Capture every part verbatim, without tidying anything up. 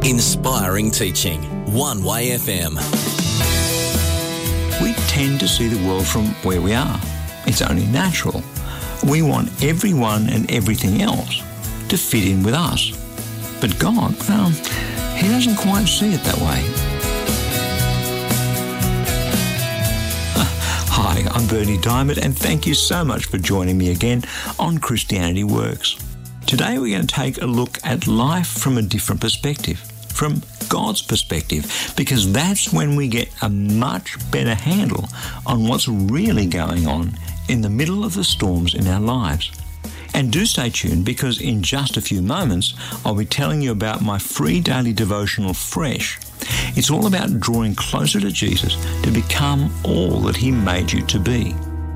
Inspiring teaching. One Way F M. We tend to see the world from where we are. It's only natural. We want everyone and everything else to fit in with us. But God, well, He doesn't quite see it that way. Hi, I'm Bernie Diamond, and thank you so much for joining me again on Christianity Works. Today we're going to take a look at life from a different perspective, from God's perspective, because that's when we get a much better handle on what's really going on in the middle of the storms in our lives. And do stay tuned, because in just a few moments I'll be telling you about my free daily devotional, Fresh. It's all about drawing closer to Jesus to become all that He made you to be.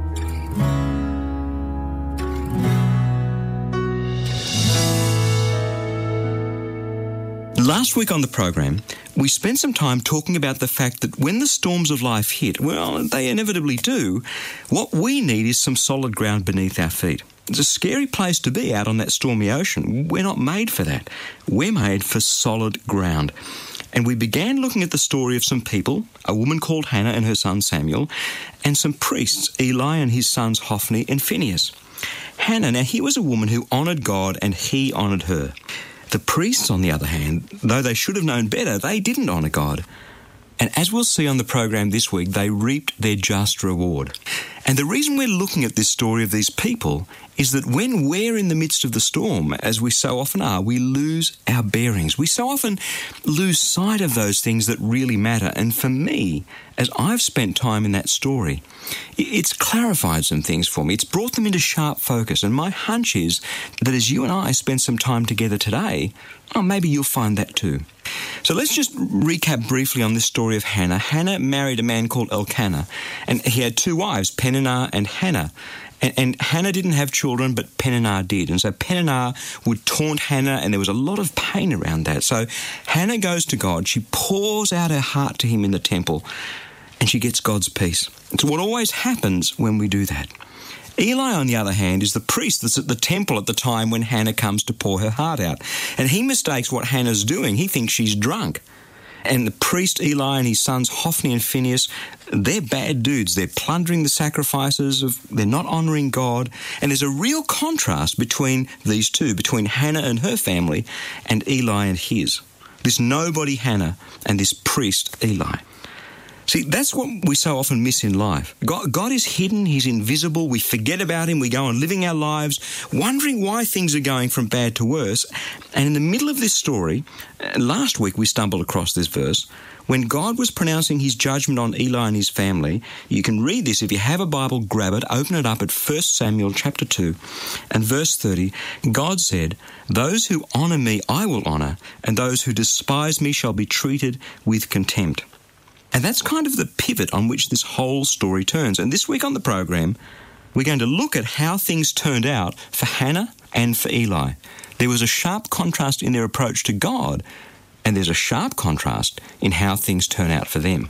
Last week on the program, we spent some time talking about the fact that when the storms of life hit, well, they inevitably do, what we need is some solid ground beneath our feet. It's a scary place to be out on that stormy ocean. We're not made for that. We're made for solid ground. And we began looking at the story of some people, a woman called Hannah and her son Samuel, and some priests, Eli and his sons Hophni and Phinehas. Hannah, now, here was a woman who honoured God and He honoured her. The priests, on the other hand, though they should have known better, they didn't honour God. And as we'll see on the program this week, they reaped their just reward. And the reason we're looking at this story of these people is that when we're in the midst of the storm, as we so often are, we lose our bearings. We so often lose sight of those things that really matter. And for me, as I've spent time in that story, it's clarified some things for me. It's brought them into sharp focus. And my hunch is that as you and I spend some time together today, oh, maybe you'll find that too. So let's just recap briefly on this story of Hannah. Hannah married a man called Elkanah, and he had two wives, Peninnah and Hannah. And, and Hannah didn't have children, but Peninnah did. And so Peninnah would taunt Hannah, and there was a lot of pain around that. So Hannah goes to God. She pours out her heart to Him in the temple, and she gets God's peace. It's what always happens when we do that. Eli, on the other hand, is the priest that's at the temple at the time when Hannah comes to pour her heart out. And he mistakes what Hannah's doing. He thinks she's drunk. And the priest Eli and his sons Hophni and Phinehas, they're bad dudes. They're plundering the sacrifices. Of, they're not honouring God. And there's a real contrast between these two, between Hannah and her family and Eli and his. This nobody Hannah and this priest Eli. See, that's what we so often miss in life. God, God is hidden, He's invisible, we forget about Him, we go on living our lives, wondering why things are going from bad to worse. And in the middle of this story, last week we stumbled across this verse, when God was pronouncing His judgment on Eli and his family. You can read this. If you have a Bible, grab it, open it up at First Samuel chapter two and verse thirty. God said, "Those who honour me I will honour, and those who despise me shall be treated with contempt." And that's kind of the pivot on which this whole story turns. And this week on the program, we're going to look at how things turned out for Hannah and for Eli. There was a sharp contrast in their approach to God, and there's a sharp contrast in how things turn out for them.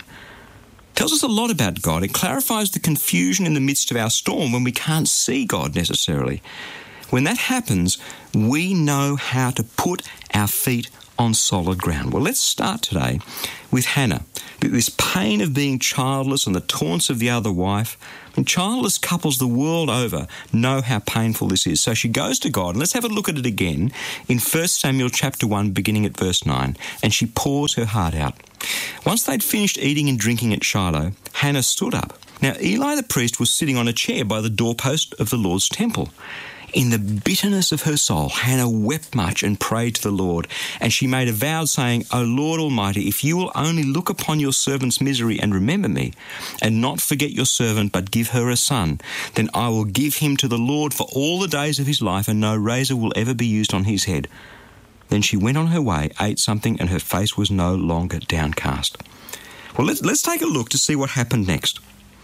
It tells us a lot about God. It clarifies the confusion in the midst of our storm when we can't see God necessarily. When that happens, we know how to put our feet on solid ground. Well, let's start today with Hannah. This pain of being childless and the taunts of the other wife. And childless couples the world over know how painful this is. So she goes to God, and let's have a look at it again in First Samuel chapter one, beginning at verse nine. And she pours her heart out. Once they'd finished eating and drinking at Shiloh, Hannah stood up. Now Eli the priest was sitting on a chair by the doorpost of the Lord's temple. In the bitterness of her soul, Hannah wept much and prayed to the Lord. And she made a vow, saying, "O Lord Almighty, if you will only look upon your servant's misery and remember me, and not forget your servant, but give her a son, then I will give him to the Lord for all the days of his life, and no razor will ever be used on his head." Then she went on her way, ate something, and her face was no longer downcast. Well, let's, let's take a look to see what happened next.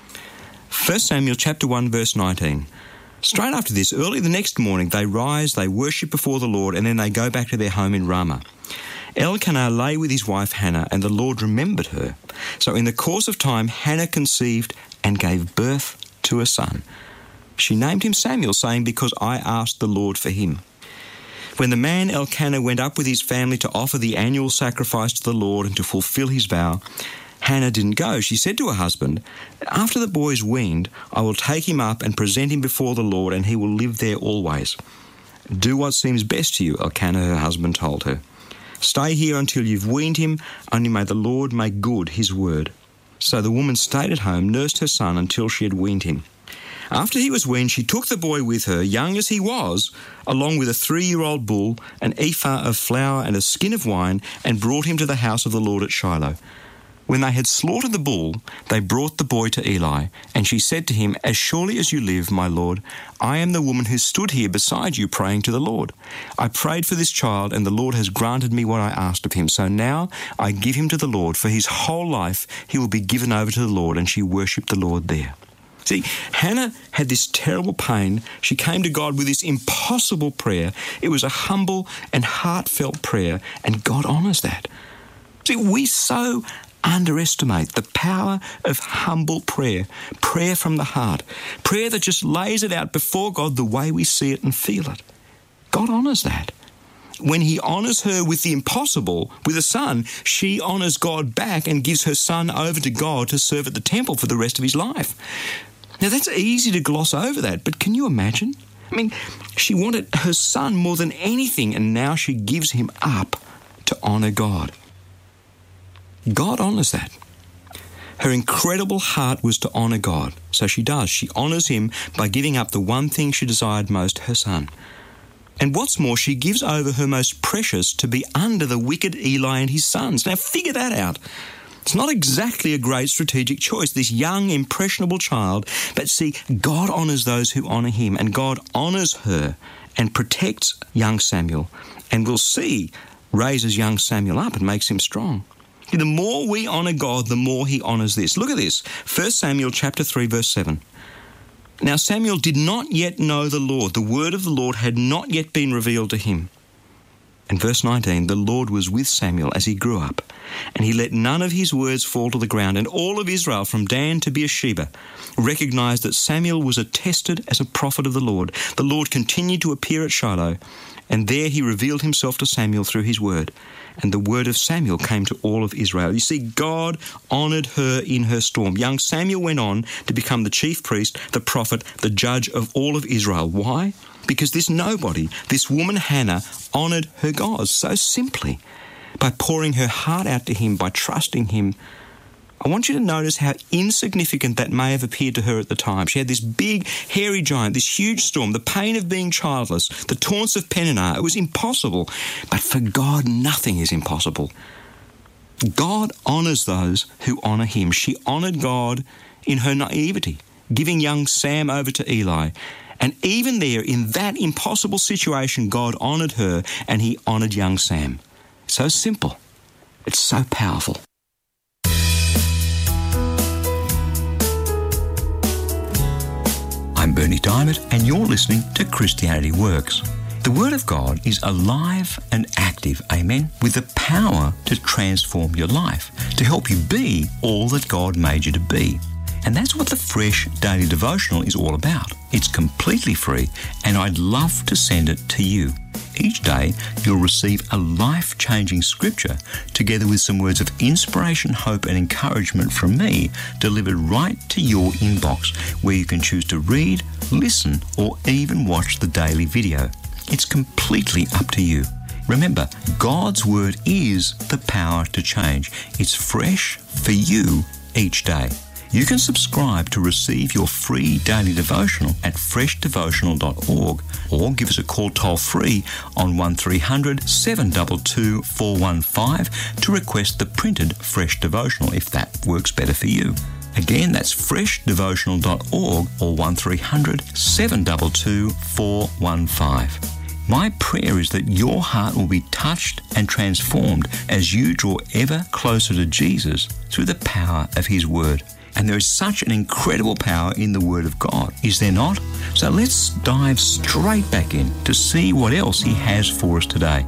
First Samuel chapter one, verse nineteen. Straight after this, early the next morning, they rise, they worship before the Lord, and then they go back to their home in Ramah. Elkanah lay with his wife Hannah, and the Lord remembered her. So in the course of time, Hannah conceived and gave birth to a son. She named him Samuel, saying, "Because I asked the Lord for him." When the man Elkanah went up with his family to offer the annual sacrifice to the Lord and to fulfill his vow, Hannah didn't go. She said to her husband, "After the boy is weaned, I will take him up and present him before the Lord, and he will live there always." "Do what seems best to you," Elkanah, her husband, told her. "Stay here until you've weaned him, only may the Lord make good his word." So the woman stayed at home, nursed her son until she had weaned him. After he was weaned, she took the boy with her, young as he was, along with a three-year-old bull, an ephah of flour and a skin of wine, and brought him to the house of the Lord at Shiloh. When they had slaughtered the bull, they brought the boy to Eli, and she said to him, "As surely as you live, my lord, I am the woman who stood here beside you praying to the Lord. I prayed for this child, and the Lord has granted me what I asked of him. So now I give him to the Lord. For his whole life he will be given over to the Lord." And she worshipped the Lord there. See, Hannah had this terrible pain. She came to God with this impossible prayer. It was a humble and heartfelt prayer, and God honours that. See, we so underestimate the power of humble prayer, prayer from the heart, prayer that just lays it out before God the way we see it and feel it. God honours that. When he honours her with the impossible, with a son, she honours God back and gives her son over to God to serve at the temple for the rest of his life. Now, that's easy to gloss over that, but can you imagine? I mean, she wanted her son more than anything, and now she gives him up to honour God. God honours that. Her incredible heart was to honour God, so she does. She honours him by giving up the one thing she desired most, her son. And what's more, she gives over her most precious to be under the wicked Eli and his sons. Now, figure that out. It's not exactly a great strategic choice, this young, impressionable child. But see, God honours those who honour him, and God honours her and protects young Samuel. And we'll see, raises young Samuel up and makes him strong. The more we honour God, the more he honours this. Look at this, First Samuel chapter three, verse seven. Now Samuel did not yet know the Lord. The word of the Lord had not yet been revealed to him. And verse nineteen, the Lord was with Samuel as he grew up, and he let none of his words fall to the ground. And all of Israel, from Dan to Beersheba, recognized that Samuel was attested as a prophet of the Lord. The Lord continued to appear at Shiloh, and there he revealed himself to Samuel through his word. And the word of Samuel came to all of Israel. You see, God honoured her in her storm. Young Samuel went on to become the chief priest, the prophet, the judge of all of Israel. Why? Because this nobody, this woman Hannah, honoured her God so simply by pouring her heart out to him, by trusting him. I want you to notice how insignificant that may have appeared to her at the time. She had this big, hairy giant, this huge storm, the pain of being childless, the taunts of Peninnah. It was impossible. But for God, nothing is impossible. God honours those who honour him. She honoured God in her naivety, giving young Sam over to Eli. And even there, in that impossible situation, God honoured her and he honoured young Sam. So simple. It's so powerful. I'm Bernie Diamond, and you're listening to Christianity Works. The Word of God is alive and active, amen, with the power to transform your life, to help you be all that God made you to be. And that's what the Fresh Daily Devotional is all about. It's completely free, and I'd love to send it to you. Each day, you'll receive a life-changing scripture together with some words of inspiration, hope and encouragement from me delivered right to your inbox, where you can choose to read, listen or even watch the daily video. It's completely up to you. Remember, God's Word is the power to change. It's fresh for you each day. You can subscribe to receive your free daily devotional at fresh devotional dot org, or give us a call toll-free on one three hundred, seven two two, four one five to request the printed Fresh Devotional if that works better for you. Again, that's fresh devotional dot org or one three hundred, seven two two, four one five. My prayer is that your heart will be touched and transformed as you draw ever closer to Jesus through the power of his word. And there is such an incredible power in the Word of God, is there not? So let's dive straight back in to see what else he has for us today.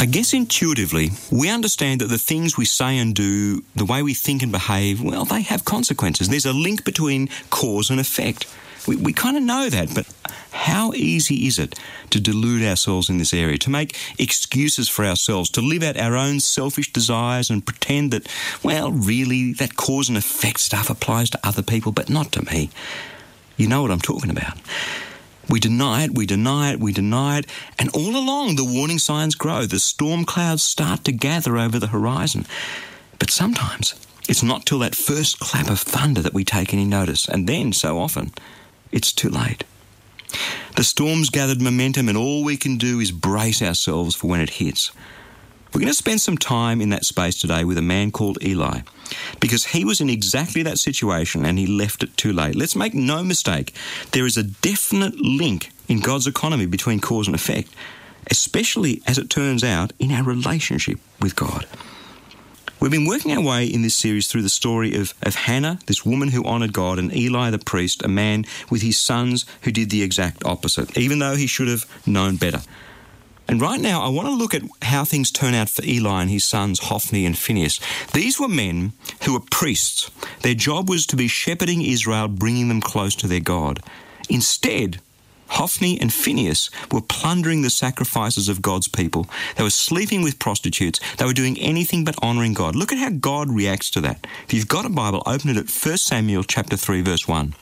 I guess intuitively, we understand that the things we say and do, the way we think and behave, well, they have consequences. There's a link between cause and effect. We, we kind of know that, but how easy is it to delude ourselves in this area, to make excuses for ourselves, to live out our own selfish desires and pretend that, well, really, that cause and effect stuff applies to other people, but not to me. You know what I'm talking about. We deny it, we deny it, we deny it, and all along the warning signs grow. The storm clouds start to gather over the horizon. But sometimes it's not till that first clap of thunder that we take any notice, and then, so often, it's too late. The storm's gathered momentum, and all we can do is brace ourselves for when it hits. We're going to spend some time in that space today with a man called Eli, because he was in exactly that situation and he left it too late. Let's make no mistake, there is a definite link in God's economy between cause and effect, especially as it turns out in our relationship with God. We've been working our way in this series through the story of, of Hannah, this woman who honoured God, and Eli the priest, a man with his sons who did the exact opposite, even though he should have known better. And right now, I want to look at how things turn out for Eli and his sons, Hophni and Phinehas. These were men who were priests. Their job was to be shepherding Israel, bringing them close to their God. Instead, Hophni and Phinehas were plundering the sacrifices of God's people. They were sleeping with prostitutes. They were doing anything but honouring God. Look at how God reacts to that. If you've got a Bible, open it at First Samuel chapter three, verse one.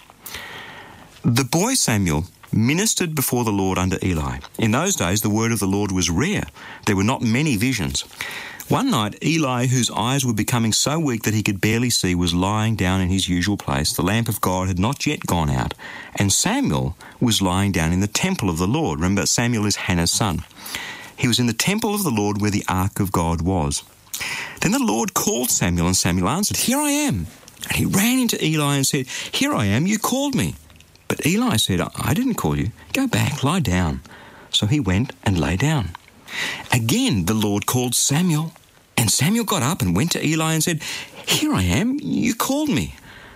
The boy Samuel ministered before the Lord under Eli. In those days, the word of the Lord was rare. There were not many visions. One night, Eli, whose eyes were becoming so weak that he could barely see, was lying down in his usual place. The lamp of God had not yet gone out, and Samuel was lying down in the temple of the Lord. Remember, Samuel is Hannah's son. He was in the temple of the Lord where the ark of God was. Then the Lord called Samuel, and Samuel answered, "Here I am." And he ran into Eli and said, "Here I am, you called me." But Eli said, "I didn't call you. Go back, lie down." So he went and lay down. Again, the Lord called Samuel, and Samuel got up and went to Eli and said, "Here I am, you called me."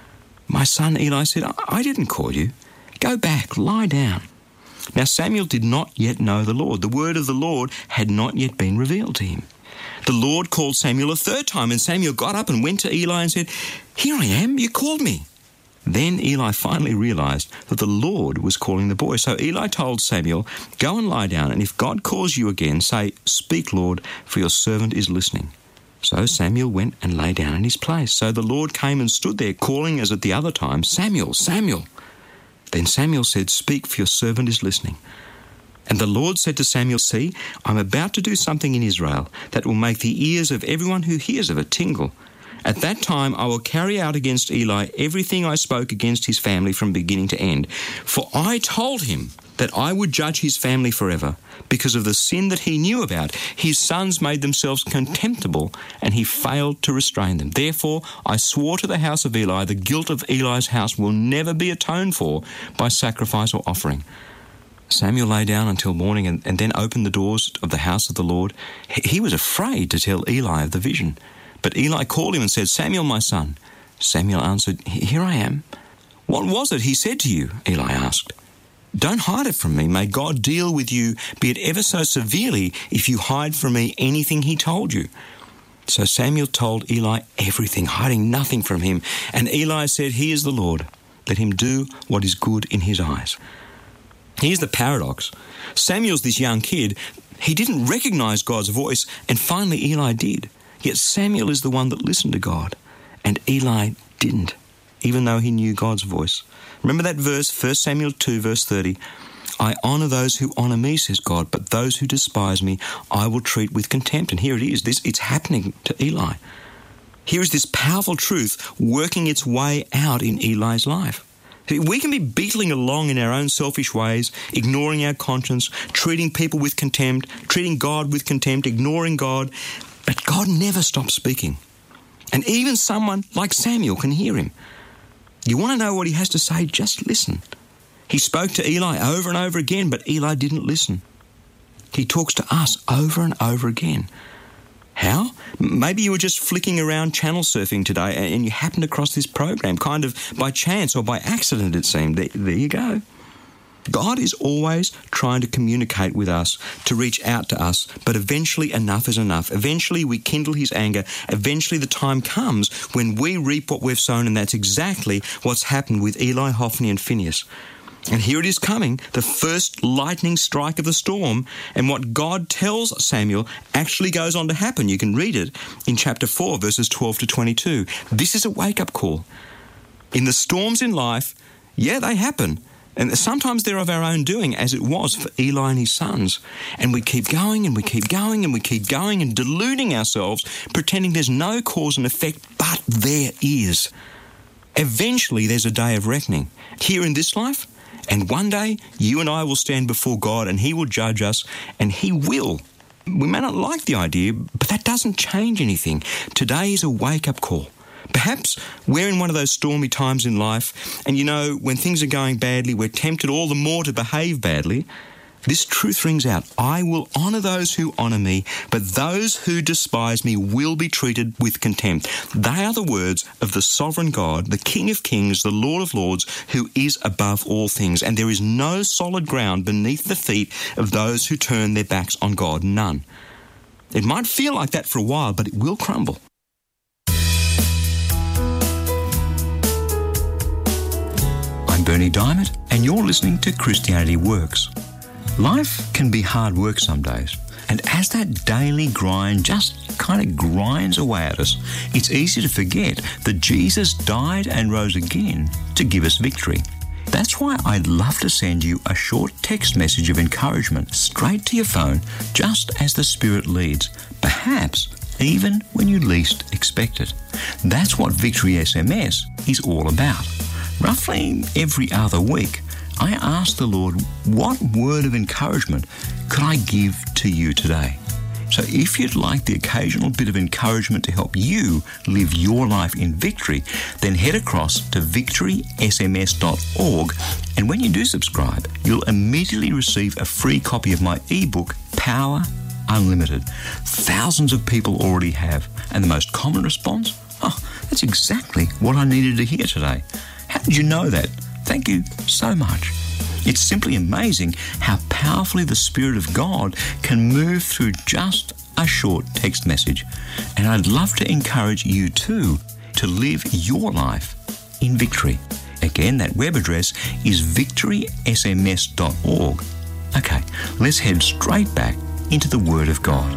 "My son," Eli said, "I didn't call you. Go back, lie down." Now Samuel did not yet know the Lord. The word of the Lord had not yet been revealed to him. The Lord called Samuel a third time, and Samuel got up and went to Eli and said, "Here I am, you called me." Then Eli finally realised that the Lord was calling the boy. So Eli told Samuel, "Go and lie down, and if God calls you again, say, 'Speak, Lord, for your servant is listening.'" So Samuel went and lay down in his place. So the Lord came and stood there, calling as at the other time, "Samuel, Samuel." Then Samuel said, "Speak, for your servant is listening." And the Lord said to Samuel, "See, I'm about to do something in Israel that will make the ears of everyone who hears of it tingle. At that time I will carry out against Eli everything I spoke against his family from beginning to end. For I told him that I would judge his family forever. Because of the sin that he knew about, his sons made themselves contemptible, and he failed to restrain them. Therefore I swore to the house of Eli, the guilt of Eli's house will never be atoned for by sacrifice or offering." Samuel lay down until morning and, and then opened the doors of the house of the Lord. He, he was afraid to tell Eli of the vision. But Eli called him and said, "Samuel, my son." Samuel answered, "Here I am." "What was it he said to you?" Eli asked. "Don't hide it from me. May God deal with you, be it ever so severely, if you hide from me anything he told you." So Samuel told Eli everything, hiding nothing from him. And Eli said, "He is the Lord. Let him do what is good in his eyes." Here's the paradox. Samuel's this young kid. He didn't recognise God's voice, and finally Eli did. Yet Samuel is the one that listened to God, and Eli didn't, even though he knew God's voice. Remember that verse, First Samuel two, verse thirty, "I honour those who honour me, says God, but those who despise me I will treat with contempt." And here it is, this it's happening to Eli. Here is this powerful truth working its way out in Eli's life. We can be beetling along in our own selfish ways, ignoring our conscience, treating people with contempt, treating God with contempt, ignoring God, but God never stops speaking. And even someone like Samuel can hear him. You want to know what he has to say? Just listen. He spoke to Eli over and over again, but Eli didn't listen. He talks to us over and over again. How? Maybe you were just flicking around channel surfing today and you happened across this program, kind of by chance or by accident, it seemed. There, there you go. God is always trying to communicate with us, to reach out to us, but eventually enough is enough. Eventually we kindle his anger. Eventually the time comes when we reap what we've sown, and that's exactly what's happened with Eli, Hophni and Phinehas. And here it is coming, the first lightning strike of the storm, and what God tells Samuel actually goes on to happen. You can read it in chapter four, verses twelve to twenty-two. This is a wake-up call. In the storms in life, yeah, they happen. And sometimes they're of our own doing, as it was for Eli and his sons. And we keep going and we keep going and we keep going and deluding ourselves, pretending there's no cause and effect, but there is. Eventually there's a day of reckoning here in this life, and one day you and I will stand before God and he will judge us, and he will. We may not like the idea, but that doesn't change anything. Today is a wake-up call. Perhaps we're in one of those stormy times in life, and you know, when things are going badly, we're tempted all the more to behave badly. This truth rings out: I will honour those who honour me, but those who despise me will be treated with contempt. They are the words of the sovereign God, the King of Kings, the Lord of Lords, who is above all things. And there is no solid ground beneath the feet of those who turn their backs on God. None. It might feel like that for a while, but it will crumble. I'm Bernie Diamond, and you're listening to Christianity Works. Life can be hard work some days, and as that daily grind just kind of grinds away at us, it's easy to forget that Jesus died and rose again to give us victory. That's why I'd love to send you a short text message of encouragement straight to your phone, just as the Spirit leads, perhaps even when you least expect it. That's what Victory S M S is all about. Roughly every other week, I ask the Lord, what word of encouragement could I give to you today? So if you'd like the occasional bit of encouragement to help you live your life in victory, then head across to victory s m s dot org, and when you do subscribe, you'll immediately receive a free copy of my ebook, Power Unlimited. Thousands of people already have, and the most common response? Oh, that's exactly what I needed to hear today. How did you know that? Thank you so much. It's simply amazing how powerfully the Spirit of God can move through just a short text message. And I'd love to encourage you too to live your life in victory. Again, that web address is victory s m s dot org. Okay, let's head straight back into the Word of God.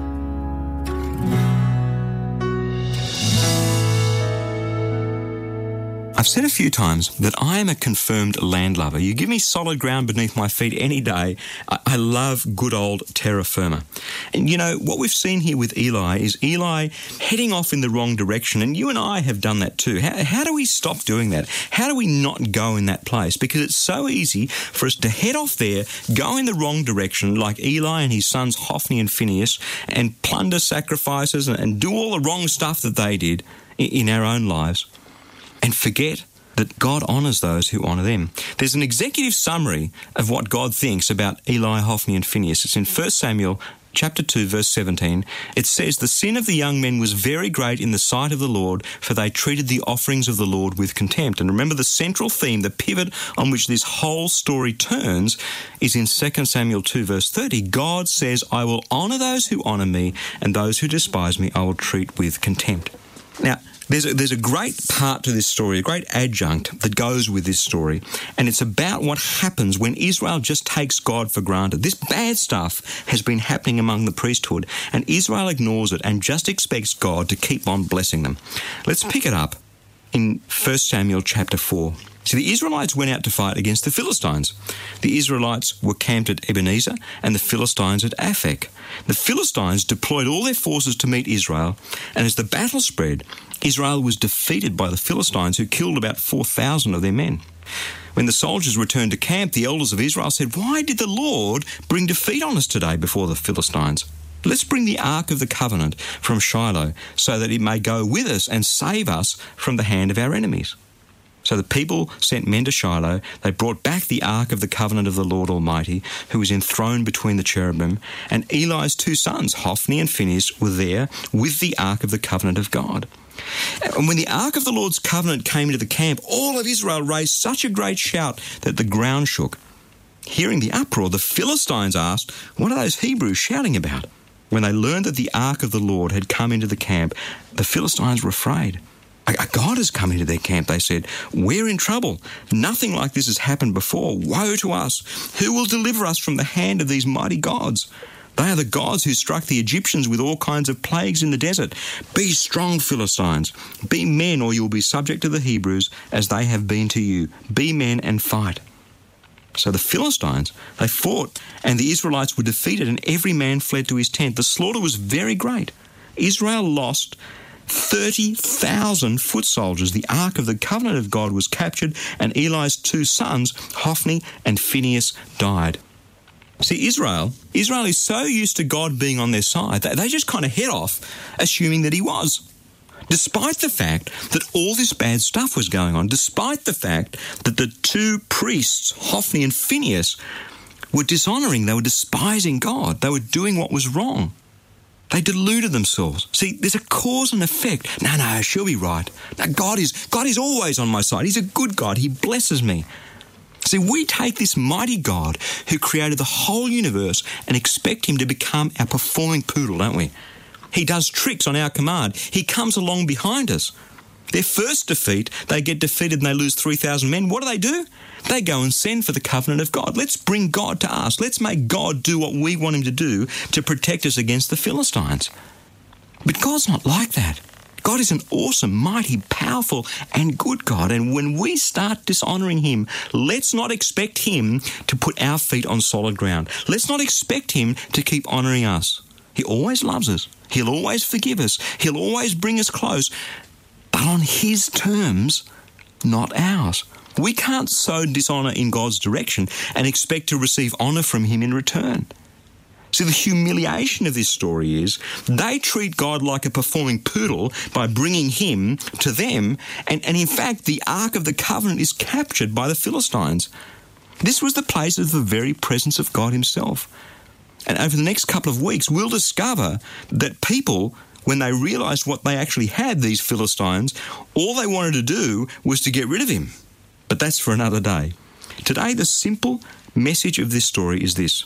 I've said a few times that I am a confirmed landlubber. You give me solid ground beneath my feet any day. I, I love good old terra firma. And you know, what we've seen here with Eli is Eli heading off in the wrong direction, and you and I have done that too. How, how do we stop doing that? How do we not go in that place? Because it's so easy for us to head off there, go in the wrong direction like Eli and his sons Hophni and Phinehas, and plunder sacrifices and, and do all the wrong stuff that they did in, in our own lives, and forget that God honours those who honour them. There's an executive summary of what God thinks about Eli, Hophni and Phinehas. It's in First Samuel chapter two, verse seventeen. It says, "The sin of the young men was very great in the sight of the Lord, for they treated the offerings of the Lord with contempt." And remember, the central theme, the pivot on which this whole story turns, is in Second Samuel two, verse thirty. God says, "I will honour those who honour me, and those who despise me I will treat with contempt." Now, There's a, there's a great part to this story, a great adjunct that goes with this story, and it's about what happens when Israel just takes God for granted. This bad stuff has been happening among the priesthood, and Israel ignores it and just expects God to keep on blessing them. Let's pick it up in First Samuel chapter four. So the Israelites went out to fight against the Philistines. The Israelites were camped at Ebenezer and the Philistines at Aphek. The Philistines deployed all their forces to meet Israel, and as the battle spread, Israel was defeated by the Philistines, who killed about four thousand of their men. When the soldiers returned to camp, the elders of Israel said, "Why did the Lord bring defeat on us today before the Philistines? Let's bring the Ark of the Covenant from Shiloh so that it may go with us and save us from the hand of our enemies." So the people sent men to Shiloh. They brought back the Ark of the Covenant of the Lord Almighty, who was enthroned between the cherubim, and Eli's two sons, Hophni and Phinehas, were there with the Ark of the Covenant of God. And when the Ark of the Lord's Covenant came into the camp, all of Israel raised such a great shout that the ground shook. Hearing the uproar, the Philistines asked, "What are those Hebrews shouting about?" When they learned that the ark of the Lord had come into the camp, the Philistines were afraid. "A a god has come into their camp," they said. "We're in trouble. Nothing like this has happened before. Woe to us! Who will deliver us from the hand of these mighty gods? They are the gods who struck the Egyptians with all kinds of plagues in the desert. Be strong, Philistines. Be men, or you will be subject to the Hebrews as they have been to you. Be men and fight." So the Philistines, they fought, and the Israelites were defeated, and every man fled to his tent. The slaughter was very great. Israel lost thirty thousand foot soldiers. The Ark of the Covenant of God was captured, and Eli's two sons, Hophni and Phinehas, died. See, Israel, Israel is so used to God being on their side that they just kind of head off, assuming that he was. Despite the fact that all this bad stuff was going on, despite the fact that the two priests, Hophni and Phinehas, were dishonouring, they were despising God, they were doing what was wrong. They deluded themselves. See, there's a cause and effect. No, no, she'll be right. No, God is, God is always on my side. He's a good God. He blesses me. See, we take this mighty God who created the whole universe and expect him to become our performing poodle, don't we? He does tricks on our command. He comes along behind us. Their first defeat, they get defeated and they lose three thousand men. What do they do? They go and send for the covenant of God. Let's bring God to us. Let's make God do what we want him to do to protect us against the Philistines. But God's not like that. God is an awesome, mighty, powerful, and good God. And when we start dishonouring him, let's not expect him to put our feet on solid ground. Let's not expect him to keep honouring us. He always loves us. He'll always forgive us. He'll always bring us close, but on his terms, not ours. We can't sow dishonour in God's direction and expect to receive honour from him in return. See, the humiliation of this story is they treat God like a performing poodle by bringing him to them, and, and in fact, the Ark of the Covenant is captured by the Philistines. This was the place of the very presence of God himself. And over the next couple of weeks, we'll discover that people, when they realised what they actually had, these Philistines, all they wanted to do was to get rid of him. But that's for another day. Today, the simple message of this story is this.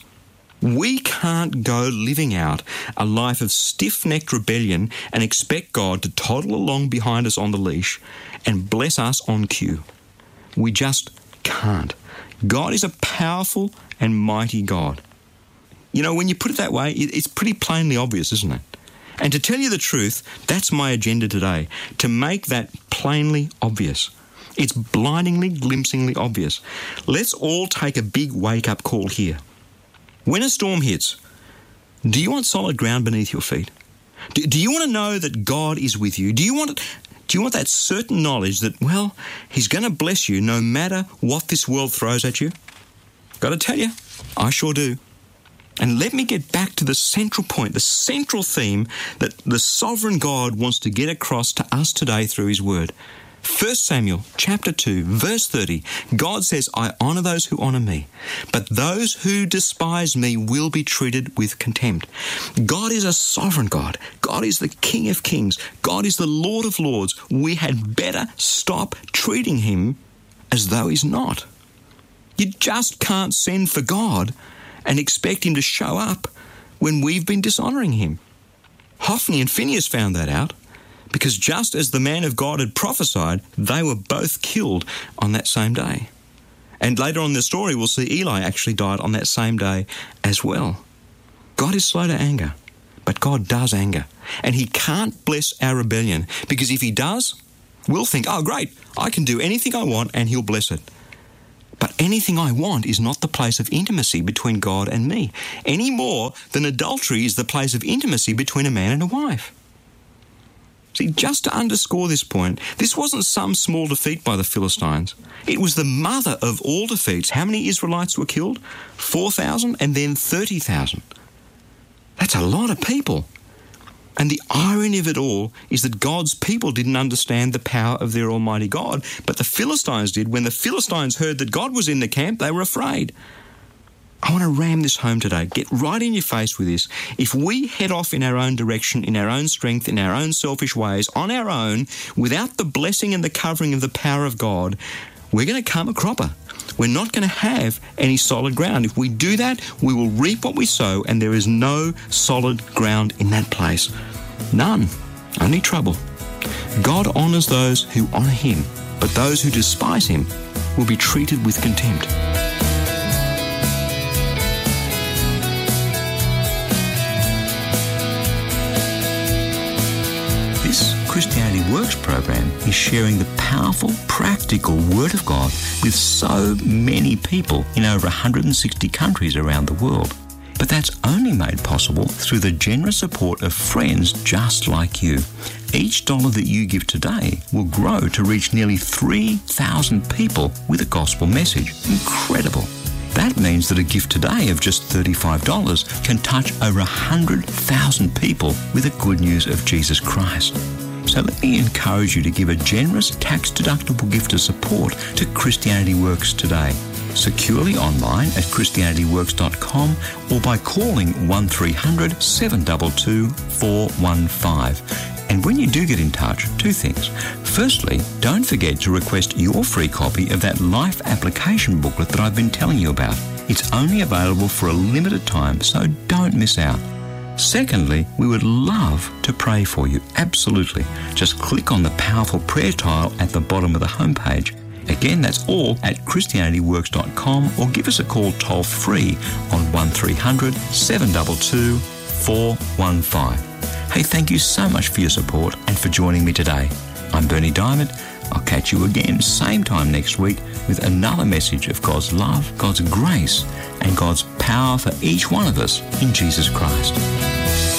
We can't go living out a life of stiff-necked rebellion and expect God to toddle along behind us on the leash and bless us on cue. We just can't. God is a powerful and mighty God. You know, when you put it that way, it's pretty plainly obvious, isn't it? And to tell you the truth, that's my agenda today, to make that plainly obvious. It's blindingly, glimpsingly obvious. Let's all take a big wake-up call here. When a storm hits, do you want solid ground beneath your feet? Do, do you want to know that God is with you? Do you want do you want that certain knowledge that, well, he's going to bless you no matter what this world throws at you? Got to tell you, I sure do. And let me get back to the central point, the central theme that the sovereign God wants to get across to us today through his word. First Samuel chapter two, verse thirty, God says, I honour those who honour me, but those who despise me will be treated with contempt. God is a sovereign God. God is the King of kings. God is the Lord of lords. We had better stop treating him as though he's not. You just can't send for God and expect him to show up when we've been dishonouring him. Hophni and Phinehas found that out, because just as the man of God had prophesied, they were both killed on that same day. And later on in the story, we'll see Eli actually died on that same day as well. God is slow to anger, but God does anger. And he can't bless our rebellion, because if he does, we'll think, oh great, I can do anything I want and he'll bless it. But anything I want is not the place of intimacy between God and me, any more than adultery is the place of intimacy between a man and a wife. See, just to underscore this point, this wasn't some small defeat by the Philistines. It was the mother of all defeats. How many Israelites were killed? four thousand and then thirty thousand. That's a lot of people. And the irony of it all is that God's people didn't understand the power of their Almighty God, but the Philistines did. When the Philistines heard that God was in the camp, they were afraid. I want to ram this home today. Get right in your face with this. If we head off in our own direction, in our own strength, in our own selfish ways, on our own, without the blessing and the covering of the power of God, we're going to come a cropper. we're not going to have any solid ground. If we do that, we will reap what we sow, and there is no solid ground in that place. None. Only trouble. God honours those who honour him, but those who despise him will be treated with contempt. This Christianity Works program is sharing the powerful, practical Word of God with so many people in over one hundred sixty countries around the world. But that's only made possible through the generous support of friends just like you. Each dollar that you give today will grow to reach nearly three thousand people with a gospel message. Incredible. That means that a gift today of just thirty-five dollars can touch over one hundred thousand people with the good news of Jesus Christ. So let me encourage you to give a generous tax-deductible gift of support to Christianity Works today. Securely online at christianity works dot com or by calling one three hundred, seven two two, four one five. And when you do get in touch, two things. Firstly, don't forget to request your free copy of that life application booklet that I've been telling you about. It's only available for a limited time, so don't miss out. Secondly, we would love to pray for you. Absolutely. Just click on the powerful prayer tile at the bottom of the homepage. Again, that's all at christianity works dot com, or give us a call toll free on one three hundred, seven two two, four one five. Hey, thank you so much for your support and for joining me today. I'm Berni Dymet. I'll catch you again same time next week with another message of God's love, God's grace, and God's power for each one of us in Jesus Christ.